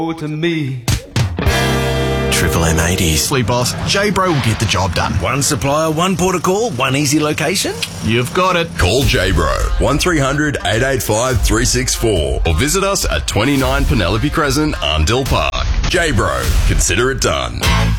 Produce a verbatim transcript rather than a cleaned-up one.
to me. Triple M eighties. Fleet boss, J-Bro will get the job done. One supplier, one port of call, one easy location. You've got it. Call J-Bro, one three hundred, eight eight five, three six four, or visit us at twenty-nine Penelope Crescent, Arndell Park. J-Bro, consider it done.